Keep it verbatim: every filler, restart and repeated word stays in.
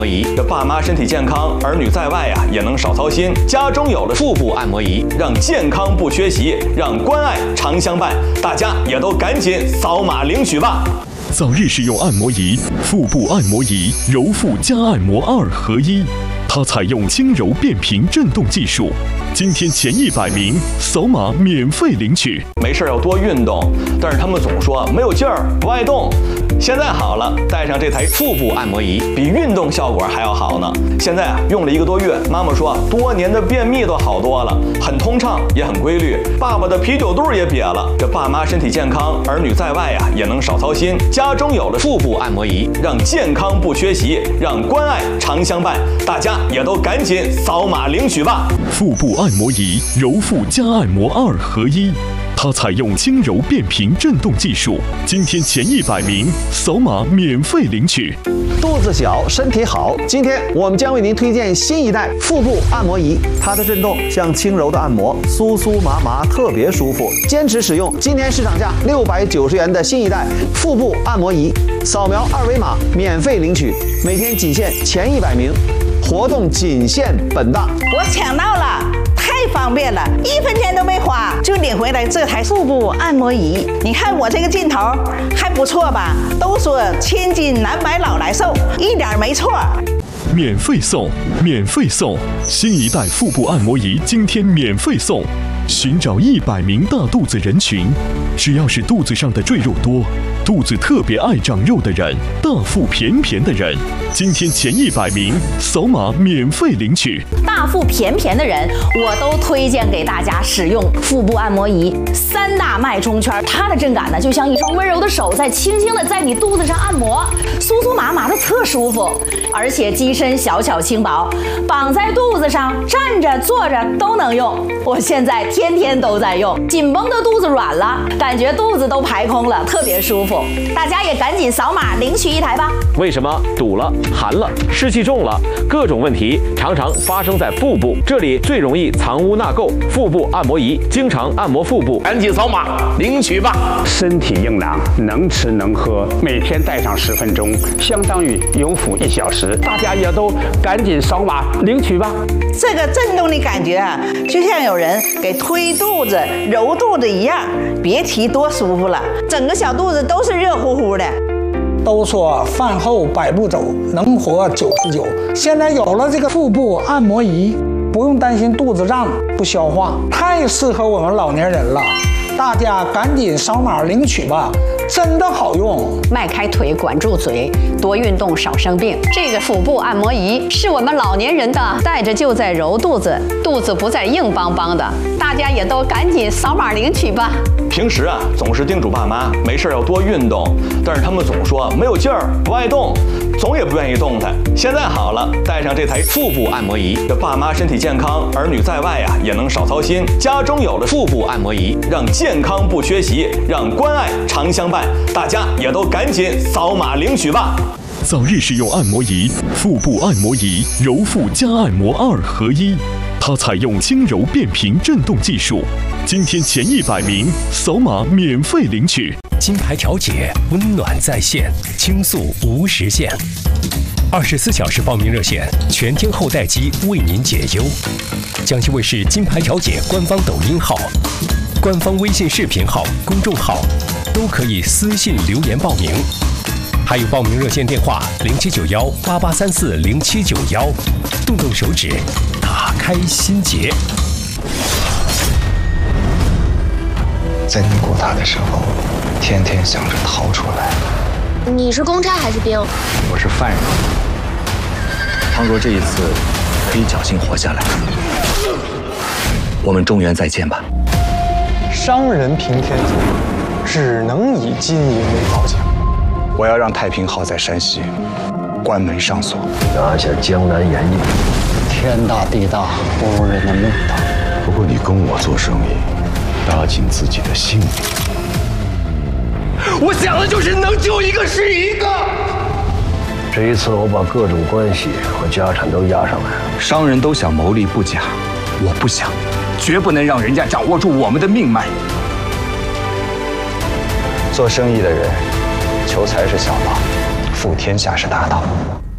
仪，这爸妈身体健康，儿女在外呀也能少操心。家中有了腹部按摩仪，让健康不缺席，让关爱常相伴。大家也都赶紧扫码领取吧！ 早日使用按摩仪，腹部按摩仪，揉腹加按摩二合一。它采用轻柔变频震动技术。今天前一百名扫码免费领取。 没事要多运动，但是他们总说没有劲儿，不爱动。现在好了，带上这台腹部按摩仪，比运动效果还要好呢。现在啊，用了一个多月，妈妈说多年的便秘都好多了，很通畅，也很规律。爸爸的啤酒肚也瘪了。这爸妈身体健康，儿女在外呀也能少操心。家中有了腹部按摩仪，让健康不缺席，让关爱常相伴。大家也都赶紧扫码领取吧！ 腹部按摩仪，揉腹加按摩二合一。它采用轻柔变频震动技术。今天前一百名扫码免费领取。 肚子小，身体好。今天我们将为您推荐新一代腹部按摩仪，它的震动像轻柔的按摩，酥酥麻麻，特别舒服。坚持使用，今天市场价六百九十元的新一代腹部按摩仪，扫描二维码免费领取。每天仅限前一百名，活动仅限本档。 我抢到了！太方便了，一分钱都没花就领回来这台腹部按摩仪。你看我这个劲头还不错吧？都说千金难买老来瘦，一点没错。 免费送，免费送！新一代腹部按摩仪今天免费送。寻找一百名大肚子人群，只要是肚子上的赘肉多、肚子特别爱长肉的人、大腹便便的人，今天前一百名扫码免费领取。 大腹便便的人，我都推荐给大家使用腹部按摩仪。三大脉冲圈，它的震感呢，就像一双温柔的手在轻轻的在你肚子上按摩，酥酥麻麻的特舒服。而且机身小巧轻薄，绑在肚子上，站着坐着都能用。我现在天天都在用，紧绷的肚子软了，感觉肚子都排空了，特别舒服。大家也赶紧扫码领取一台吧。 为什么堵了、寒了、湿气重了，各种问题常常发生在腹部，这里最容易藏污纳垢。腹部按摩仪经常按摩腹部， 赶紧扫码领取吧。 身体硬朗，能吃能喝，每天戴上十分钟，相当于有腹一小时。大家也都赶紧扫码领取吧。 这个震动的感觉啊，就像有人给推肚子、揉肚子一样，别提多舒服了，整个小肚子都是热乎乎的。 都说饭后百步走，能活九十九。现在有了这个腹部按摩仪，不用担心肚子胀不消化，太适合我们老年人了。大家赶紧扫码领取吧，真的好用。 迈开腿，管住嘴，多运动少生病。这个腹部按摩仪是我们老年人的，戴着就在揉肚子，肚子不再硬邦邦的。大家也都赶紧扫码领取吧。 平时啊，总是叮嘱爸妈没事要多运动，但是他们总说没有劲儿，不爱动，总也不愿意动弹。现在好了，带上这台腹部按摩仪，这爸妈身体健康，儿女在外呀也能少操心。家中有了腹部按摩仪，让健康不缺席，让关爱常相伴。大家也都赶紧扫码领取吧。 早日使用按摩仪，腹部按摩仪，揉腹加按摩二合一。它采用轻柔变频震动技术。今天前一百名扫码免费领取。 金牌调解，温暖在线，倾诉无时限。二十四小时报名热线，全天候待机为您解忧。江西卫视金牌调解官方抖音号、官方微信视频号、公众号都可以私信留言报名。还有报名热线电话零七九幺八八三四零七九幺，动动手指，打开心结。 在你过大的时候，天天想着逃出来。 你是公差还是兵？ 我是犯人。倘若这一次可以侥幸活下来，我们中原再见吧。 商人平天下，只能以金银为宝强。 我要让太平号在山西关门上锁， 拿下江南盐业。 天大地大，不如人的命大。 不过你跟我做生意，搭紧自己的性命。 我想的就是能救一个是一个。 这一次我把各种关系和家产都押上来了。 商人都想牟利不假，我不想，绝不能让人家掌握住我们的命脉。做生意的人，求财是小道，富天下是大道。